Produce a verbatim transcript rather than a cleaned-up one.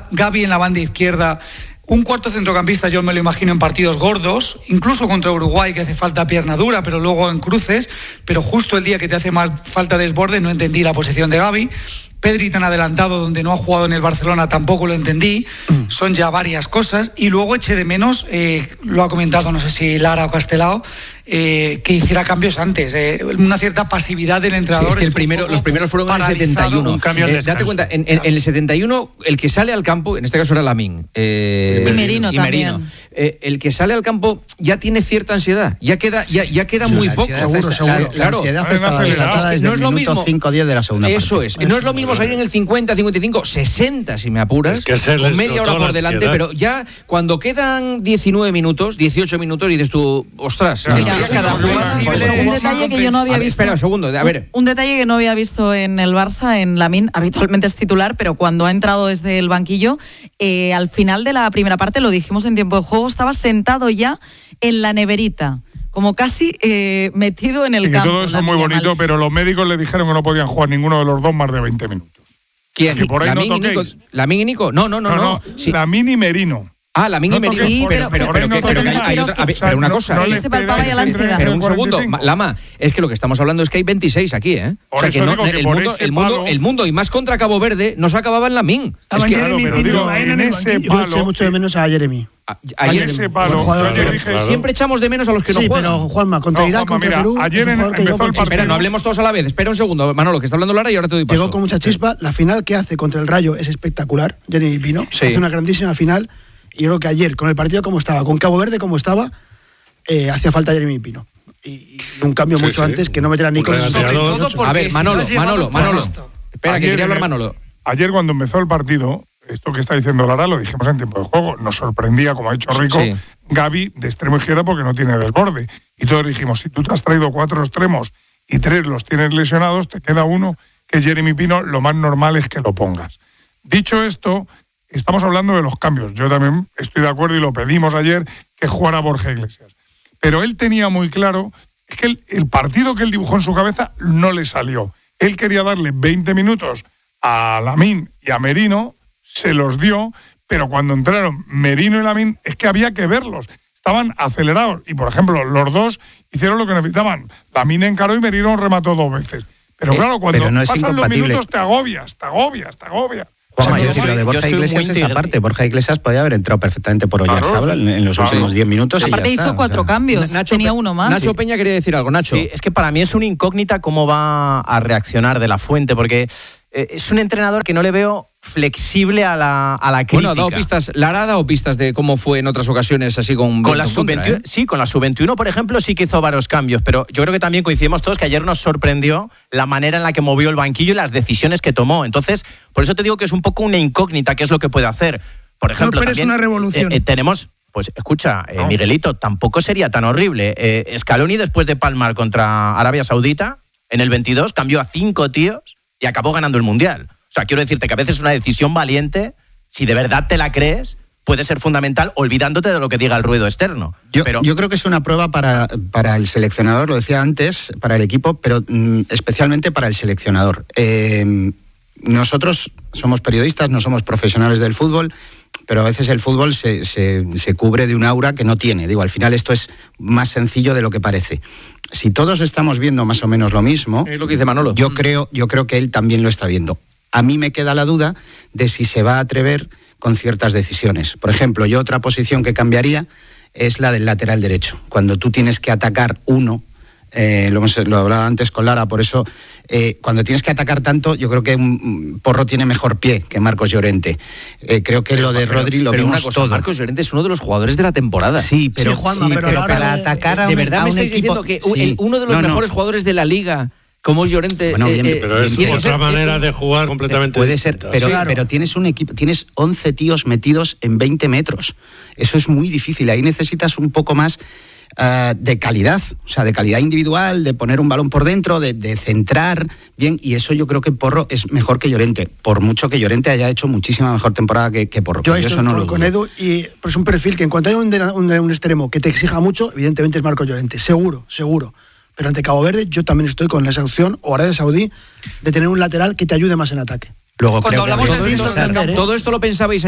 Gavi en la banda izquierda. Un cuarto centrocampista yo me lo imagino en partidos gordos, incluso contra Uruguay, que hace falta pierna dura, pero luego en cruces, pero justo el día que te hace más falta desborde no entendí la posición de Gavi. Pedri tan adelantado, donde no ha jugado en el Barcelona, tampoco lo entendí. Mm. Son ya varias cosas. Y luego eché de menos, eh, lo ha comentado, no sé si Lara o Castelao, eh, que hiciera cambios antes. Eh, una cierta pasividad del entrenador. Sí, es que el primero, los primeros fueron en el setenta y uno. Un cambio eh, date cuenta, en, en, en el setenta y uno, el que sale al campo, en este caso era Lamine. Eh, y Merino y también. Merino. Eh, el que sale al campo ya tiene cierta ansiedad. Ya queda, ya, ya queda sí, muy poco. Seguro, seguro. La, claro. La ansiedad estaba desatada desde no es el lo minuto mismo. cinco diez de la segunda parte. Eso es. No es lo mismo salir en el cincuenta, cincuenta y cinco, sesenta si me apuras, es que se con media hora por delante, pero ya cuando quedan diecinueve minutos, dieciocho minutos, dices tú, ostras, Claro. esto ya cada Un detalle que yo no había visto. Espera un segundo, a ver. Un, un detalle que no había visto en el Barça, en Lamine, habitualmente es titular, pero cuando ha entrado desde el banquillo, eh, al final de la primera parte, lo dijimos en tiempo de juego, estaba sentado ya en la neverita, como casi eh, metido en el y que campo. todo eso es muy bonito, pero los médicos le dijeron que no podían jugar ninguno de los dos más de veinte minutos. ¿Quién? Si por ahí ¿Lamine no y Nico? toquéis. ¿Lamine y Nico? No, no, no, no. no, no Sí. Lamine y Merino. Ah, Lamine y No Merino. toquéis, Pero, pero, por pero, ahí no que- pero, toquéis. hay otra- a ver, O sea, pero una no- cosa. no Ahí les se palpaba pegáis ya la en ansiedad. Pero un cuarenta y segundo, cinco. Lama, es que lo que estamos hablando es que hay veintiséis aquí, ¿eh? Por o sea, eso que no, digo que el, por mundo, ese el, mundo, palo- el mundo, y más contra Cabo Verde, no se acababa en Lamine. Es que, Claro, pero digo, en ese Yo eché palo, mucho de menos a Jeremy. a- en ayer, ese palo, jugador yo ayer que- dije, Claro. siempre echamos de menos a los que Sí, no juegan. pero Juanma, contra No, Irak, Juanma, contra mira, Perú, ayer es un en- jugador que llegó empezó el con chispa. Espera, no hablemos todos a la vez. Espera un segundo, Manolo, que está hablando Lara y ahora te doy paso. Llegó con mucha chispa. La final que hace contra el Rayo es espectacular. Jeremy Pino Sí. hace una grandísima final. Y yo creo que ayer, con el partido como estaba, con Cabo Verde como estaba, eh, hacía falta Jeremy Pino. Y, y un cambio Sí, mucho sí. antes que no meterá ni Un con regateador. Todo porque A ver, si Manolo, no has llegado, Manolo, pues Manolo. esto. Espera, que Ayer quería hablar en el- Manolo. Ayer cuando empezó el partido, esto que está diciendo Lara lo dijimos en tiempo de juego, nos sorprendía, como ha dicho Rico, Sí. Gavi de extremo izquierda porque no tiene desborde. Y todos dijimos, si tú te has traído cuatro extremos y tres los tienes lesionados, te queda uno, que es Jeremy Pino, lo más normal es que lo pongas. Dicho esto, estamos hablando de los cambios. Yo también estoy de acuerdo y lo pedimos ayer, que jugara Borja Iglesias. Pero él tenía muy claro, es que el, el partido que él dibujó en su cabeza no le salió. Él quería darle veinte minutos a Lamine y a Merino, se los dio, pero cuando entraron Merino y Lamine es que había que verlos. Estaban acelerados y, por ejemplo, los dos hicieron lo que necesitaban. Lamine encaró y Merino remató dos veces. Pero Eh, claro, cuando pero no es pasan los incompatible. minutos te agobias, te agobias, te agobias. Juanma, O sea, yo no sí, lo hay- de Borja soy muy Iglesias es integral. aparte. Borja Iglesias podía haber entrado perfectamente por Claro, Oyarzabal en, en los claro. últimos diez minutos. y Aparte ya hizo está, cuatro o sea. cambios, Nacho tenía Pe- uno más. Nacho Peña quería decir algo, Nacho. Sí, es que para mí es una incógnita cómo va a reaccionar De la Fuente, porque eh, es un entrenador que no le veo flexible a la, a la crítica. Bueno, ha dado pistas, Lara ha dado pistas de cómo fue en otras ocasiones así con Con la viento en sub contra, veintiuno, ¿eh? sí, con la sub veintiuno, por ejemplo, sí que hizo varios cambios, pero yo creo que también coincidimos todos que ayer nos sorprendió la manera en la que movió el banquillo y las decisiones que tomó. Entonces, por eso te digo que es un poco una incógnita qué es lo que puede hacer. Por ejemplo, pero es también, una revolución. eh, eh, tenemos, pues escucha, eh, Miguelito, tampoco sería tan horrible. Eh, Scaloni, después de palmar contra Arabia Saudita, en el veintidós, cambió a cinco tíos y acabó ganando el Mundial. O sea, quiero decirte que a veces una decisión valiente, si de verdad te la crees, puede ser fundamental olvidándote de lo que diga el ruido externo. Yo, pero, yo creo que es una prueba para, para el seleccionador, lo decía antes, para el equipo, pero mm, especialmente para el seleccionador. Eh, nosotros somos periodistas, no somos profesionales del fútbol, pero a veces el fútbol se, se, se cubre de un aura que no tiene. Digo, al final esto es más sencillo de lo que parece. Si todos estamos viendo más o menos lo mismo, Es lo que dice Manolo. yo creo, yo creo que él también lo está viendo. A mí me queda la duda de si se va a atrever con ciertas decisiones. Por ejemplo, yo otra posición que cambiaría es la del lateral derecho. Cuando tú tienes que atacar uno, eh, lo, hemos, lo hablaba antes con Lara, por eso eh, cuando tienes que atacar tanto, yo creo que un Porro tiene mejor pie que Marcos Llorente. Eh, creo que lo de Pero- Rodri lo pero vimos una cosa, todo. Marcos Llorente es uno de los jugadores de la temporada. Sí, pero, Sí, Juanma, sí, pero pero a la hora para de- atacar a ¿De un, verdad a me un estáis equipo... diciendo que sí. el- uno de los No, no. mejores jugadores de la liga, como es Llorente... Bueno, bien, eh, pero es tiene que otra ser- manera de jugar completamente Puede ser, distinta. pero, Sí, claro. pero tienes un equipo, tienes once tíos metidos en veinte metros. Eso es muy difícil. Ahí necesitas un poco más uh, de calidad, o sea, de calidad individual, de poner un balón por dentro, de, de centrar bien. Y eso yo creo que Porro es mejor que Llorente, por mucho que Llorente haya hecho muchísima mejor temporada que, que Porro. Yo Yo estoy eso no con, lo con dudo. Edu y pues un perfil que en cuanto hay un, de- un, de- un extremo que te exija mucho, evidentemente es Marcos Llorente, seguro, seguro. Pero ante Cabo Verde yo también estoy con esa opción, o Arabia Saudí, de tener un lateral que te ayude más en ataque. Luego Cuando creo que hablamos habría de que eso, pensar- Fernando, Todo esto lo pensabais